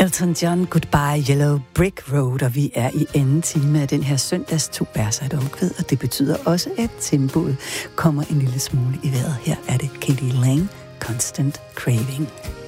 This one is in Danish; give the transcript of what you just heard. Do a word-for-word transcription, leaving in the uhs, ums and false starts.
Elton John, Goodbye Yellow Brick Road, og vi er i anden time af den her søndags to bærser et omkvæd, og det betyder også, at tempoet kommer en lille smule i vejret. Her er det Katie Lang, Constant Craving.